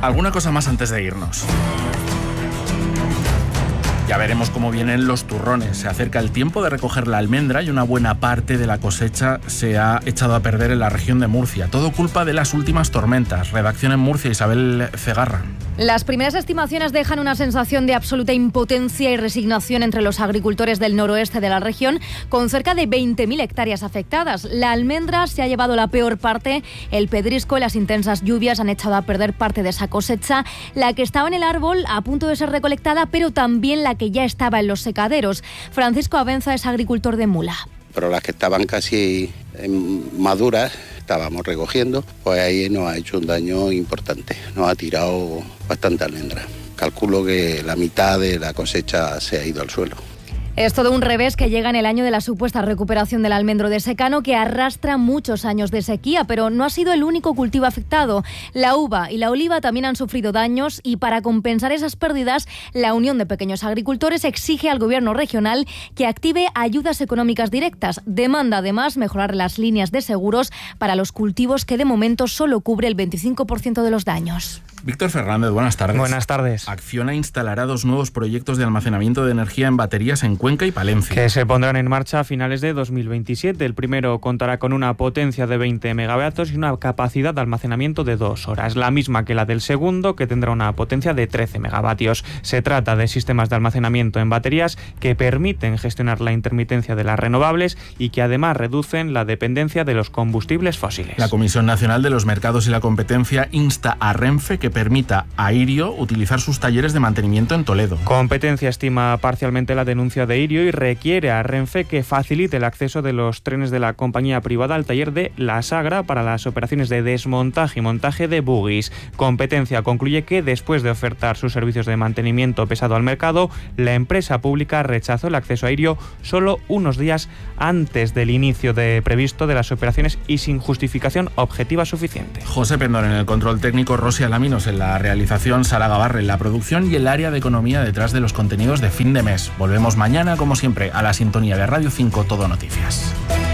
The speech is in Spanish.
Alguna cosa más antes de irnos. Ya veremos cómo vienen los turrones. Se acerca el tiempo de recoger la almendra y una buena parte de la cosecha se ha echado a perder en la región de Murcia. Todo culpa de las últimas tormentas. Redacción en Murcia, Isabel Cegarra. Las primeras estimaciones dejan una sensación de absoluta impotencia y resignación entre los agricultores del noroeste de la región, con cerca de 20.000 hectáreas afectadas. La almendra se ha llevado la peor parte. El pedrisco y las intensas lluvias han echado a perder parte de esa cosecha, la que estaba en el árbol a punto de ser recolectada, pero también la que ya estaba en los secaderos. Francisco Abenza es agricultor de Mula. Pero las que estaban casi maduras, estábamos recogiendo, pues ahí nos ha hecho un daño importante. Nos ha tirado bastante almendra. Calculo que la mitad de la cosecha se ha ido al suelo. Es todo un revés que llega en el año de la supuesta recuperación del almendro de secano, que arrastra muchos años de sequía, pero no ha sido el único cultivo afectado. La uva y la oliva también han sufrido daños y para compensar esas pérdidas, la Unión de Pequeños Agricultores exige al Gobierno regional que active ayudas económicas directas. Demanda además mejorar las líneas de seguros para los cultivos, que de momento solo cubre el 25% de los daños. Víctor Fernández, buenas tardes. Buenas tardes. Acciona instalará 2 nuevos proyectos de almacenamiento de energía en baterías en Cuenca y Palencia, que se pondrán en marcha a finales de 2027. El primero contará con una potencia de 20 megavatios y una capacidad de almacenamiento de 2 horas, la misma que la del segundo, que tendrá una potencia de 13 megavatios. Se trata de sistemas de almacenamiento en baterías que permiten gestionar la intermitencia de las renovables y que además reducen la dependencia de los combustibles fósiles. La Comisión Nacional de los Mercados y la Competencia insta a Renfe que permita a Irio utilizar sus talleres de mantenimiento en Toledo. Competencia estima parcialmente la denuncia de Irio y requiere a Renfe que facilite el acceso de los trenes de la compañía privada al taller de La Sagra para las operaciones de desmontaje y montaje de buggies. Competencia concluye que después de ofertar sus servicios de mantenimiento pesado al mercado, la empresa pública rechazó el acceso a Irio solo unos días antes del inicio previsto de las operaciones y sin justificación objetiva suficiente. José Pendón en el control técnico, Rosy Alaminos en la realización, Sara Gavarre en la producción y el área de economía detrás de los contenidos de fin de mes. Volvemos mañana, como siempre, a la sintonía de Radio 5 Todo Noticias.